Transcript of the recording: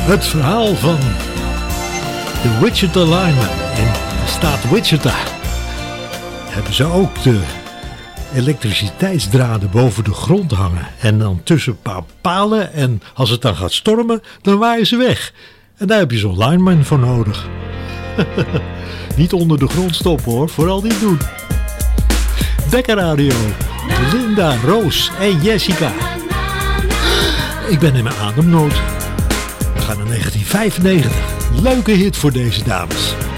Het verhaal van de Wichita Linemen in de staat Wichita. Hebben ze ook de elektriciteitsdraden boven de grond hangen. En dan tussen een paar palen. En als het dan gaat stormen, dan waaien ze weg. En daar heb je zo'n lineman voor nodig. Niet onder de grond stoppen hoor, vooral niet doen. Dekker Radio, Linda, Roos en Jessica. Ik ben in mijn ademnood. We gaan naar 1995. Leuke hit voor deze dames.